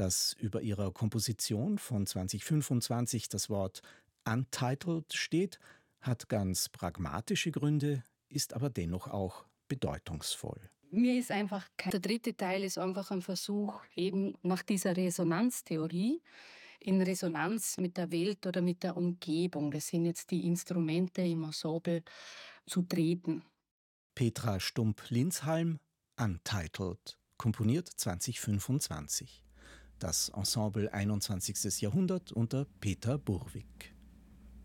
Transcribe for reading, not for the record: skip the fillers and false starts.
Dass über ihrer Komposition von 2025 das Wort Untitled steht, hat ganz pragmatische Gründe, ist aber dennoch auch bedeutungsvoll. Mir ist einfach der dritte Teil ist einfach ein Versuch, eben nach dieser Resonanztheorie in Resonanz mit der Welt oder mit der Umgebung, das sind jetzt die Instrumente im Ensemble, zu treten. Petra Stump-Linshalm, Untitled, komponiert 2025. Das Ensemble 21. Jahrhundert unter Peter Burwig.